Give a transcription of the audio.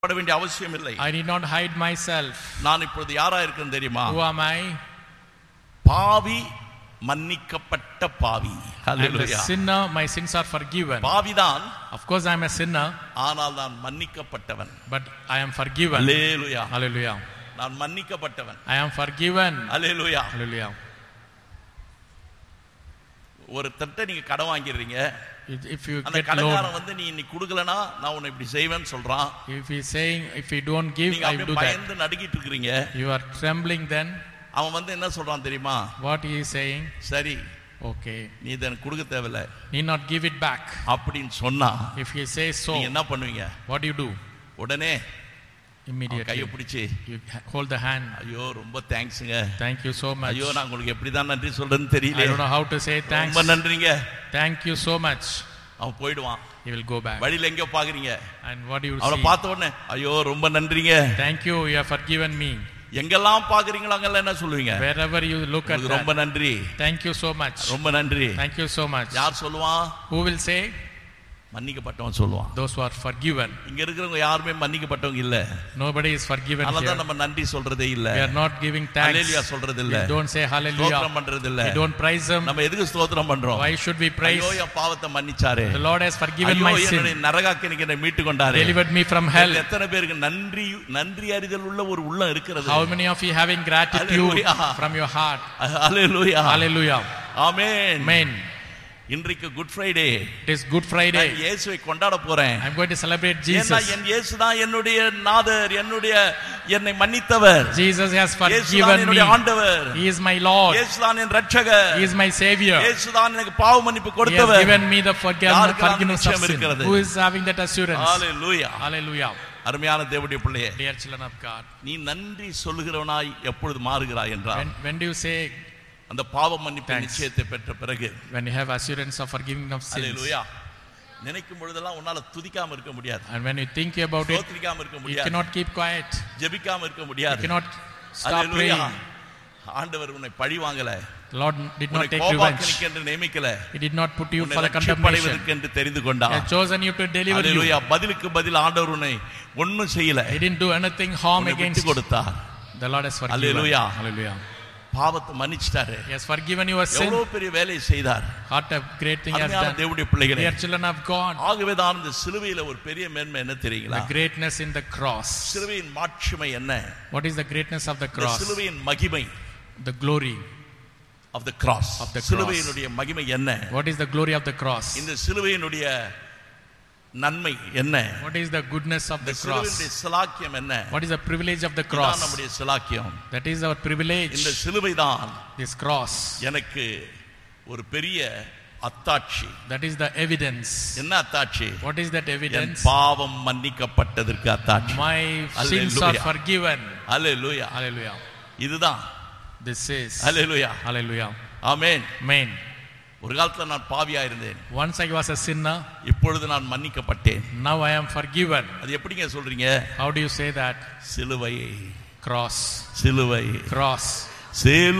பட வேண்டிய அவசியம் இல்லை. I need not hide myself. நான் இப்பொழுது யாரா இருக்கேன் தெரியுமா? Who am I? பாவி, மன்னிக்கப்பட்ட பாவி. Hallelujah. I am a sinner, my sins are forgiven. பாவிதான். Of course I am a sinner. ஆனால் நான் மன்னிக்கப்பட்டவன். But I am forgiven. Hallelujah. Hallelujah. நான் மன்னிக்கப்பட்டவன். I am forgiven. Hallelujah. Hallelujah. ஒரு தட்டை நீங்க கடன் வாங்கிடுறீங்க. If you அந்த get கடன்காரன் loan, வந்து நீ இன்னைக்கு கொடுக்கலனா நான் உன்னை இப்படி செய்வேன்னு சொல்றான். if he is saying if you don't give I will do that. பயந்து நடுங்கிட்டு இருக்கீங்க. You are trembling then. அவன் வந்து என்ன சொல்றான் தெரியுமா? What he is saying? சரி, okay, நீ இத கொடுக்க தேவையில்லை. need not give it back. அப்படினு சொன்னா If he says so, நீங்க என்ன பண்ணுவீங்க? what do you do? உடனே Immediately கையை பிடிச்சு you hold the hand. ஐயோ ரொம்ப தேங்க்ஸ்ங்க. Thank you so much. ஐயோ நான் உங்களுக்கு எப்படி தான் நன்றி சொல்றேன்னு தெரியல. I don't know how to say thanks. ரொம்ப நன்றிங்க. Thank you so much. அவன் போய்டுவான். He will go back. வழியில எங்க பாக்குறீங்க? And what do you அவளை see? பார்த்த உடனே ஐயோ ரொம்ப நன்றிங்க. Thank you, you have forgiven me. எங்கெல்லாம் பாக்குறீங்களோ அங்கெல்லாம் என்ன சொல்லுவீங்க? Wherever you look at that. ரொம்ப நன்றி. Thank you so much. ரொம்ப நன்றி. Thank you so much. யார் சொல்லுவான்? Who will say? மன்னிக்கப்பட்டவன் சொல்லுவான். Those who are forgiven. இங்க இருக்கிறவங்க யாருமே மன்னிக்கப்பட்டவங்க இல்ல. Nobody is forgiven here. அதனால நம்ம நன்றி சொல்றதே இல்ல. We are not giving thanks. ஹalleluya சொல்றது இல்ல. We don't say hallelujah. ஸ்தோத்திரம் பண்றது இல்ல. We don't praise him. நம்ம எதுக்கு ஸ்தோத்திரம் பண்றோம்? Why should we praise? ஐயோ என் பாவத்தை மன்னிச்சாரே. The Lord has forgiven my sin. ஐயோ என்னை நரகாக்கினிக்கு என்னை மீட்டு கொண்டாரே. Delivered me from hell. எத்தனை பேருக்கு நன்றி அறிதல் உள்ள ஒரு உள்ளம் இருக்கிறது? How many of you having gratitude from your heart? Hallelujah. Hallelujah. Amen. Amen. இன்றைக்கு good Friday. It is Good Friday. நான் இயேசுவை கொண்டாட போறேன். I am going to celebrate Jesus. ஏன்னா என் இயேசு தான் என்னுடைய நாதர், என்னை மன்னித்தவர். Jesus has forgiven me. என்னுடைய ஆண்டவர். He is my Lord. இயேசு தான் என் இரட்சகர். He is my savior. இயேசு தான் எனக்கு பாவ மன்னிப்பு He கொடுத்தவர். has given me the forgiveness of sin. இருக்கிறது? Who is having that assurance? Hallelujah. Hallelujah. அருமையான தேவனுடைய பிள்ளையே, Dear children of God, நீ நன்றி சொல்லுகிறவனாய் எப்பொழுது மாறுகிறாய் என்றால் when do you say அந்த பாவ மன்னிப்பு நிச்சயத்தை பெற்ற பிறகு, when you have assurance of forgiving of sins? Hallelujah. நினைக்கும் பொழுதெல்லாம் உன்னால துதிக்காம இருக்க முடியாது. And when you think about it, ஸ்தோத்திரிக்காம இருக்க you முடியாது. cannot keep quiet. ஜெபிக்காம இருக்க You முடியாது. cannot stop praying. ஆண்டவர் உன்னை பழி வாங்கல. The Lord did not take revenge. கோபாக்கினிக்கு என்று நியமிக்கல. He did not put you for the condemnation. ரட்சிப்படைவதற்கு என்று தெரிந்து கொண்டார். He has chosen you to deliver you. Hallelujah. பதிலுக்கு பதில் ஆண்டவர் உன்னை ஒண்ணும் செய்யல. He didn't do anything harm against you. கொடுத்தார். The Lord has forgiven. Hallelujah. Hallelujah. பாவத்தை மன்னிச்சிட்டாரு. He has forgiven your sin. எவ்வளவு பெரிய வேலையை செய்தார். What a great thing he has done. தேவனுடைய பிள்ளைகளே, Dear children of God, ஆகவே தான் இந்த சிலுவையில ஒரு பெரிய மேன்மை என்ன தெரியுங்களா? the greatness in the cross. சிலுவையின் மாட்சிமை என்ன? What is the greatness of the cross? சிலுவையின் மகிமை, the glory of the cross. of the cross. சிலுவையினுடைய மகிமை என்ன? What is the glory of the cross? இந்த சிலுவையினுடைய நன்மை என்ன? What is the goodness of the cross? சிலுவையினுடைய சிலாக்கியம் என்ன? What is the privilege of the cross? இதுதான் நம்முடைய சிலாக்கியம். That is our privilege. இந்த சிலுவை தான் This cross. எனக்கு ஒரு பெரிய அத்தாட்சி. That is the evidence. என்ன அத்தாட்சி? What is that N evidence? பாவம் மன்னிக்கப்பட்டதற்கு அத்தாட்சி. My sins are forgiven. Hallelujah. Hallelujah. இதுதான். This is. Hallelujah. Hallelujah. Amen. Amen. ஒரு காலத்துல நான் பாவியா இருந்தேன். Once I was a sinner. இப்பொழுது நான் மன்னிக்கப்பட்டேன். Now I am forgiven. அது எப்படிங்க சொல்றீங்க? How do you say that? சிலுவை. Cross. சிலுவை. Cross.